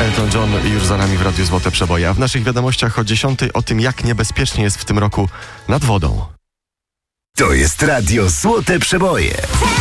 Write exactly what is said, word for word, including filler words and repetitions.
Elton John już za nami w Radiu Złote Przeboje. A w naszych wiadomościach o dziesiątej o tym, jak niebezpiecznie jest w tym roku nad wodą. To jest Radio Złote Przeboje.